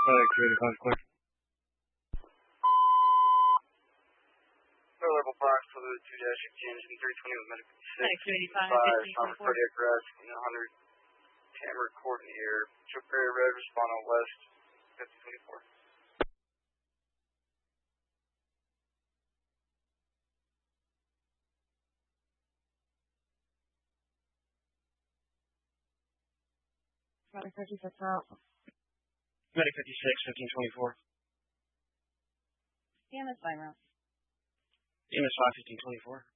285 clear. Level box for the 2-15 engine 320 with medical 285, 1524. Cardiac arrest, 100. Camera record in the air. Chipberry Red, respond on west, 5024. Medic 56 out. Medic 56, 1524. EMS 5 route. EMS 5, 1524.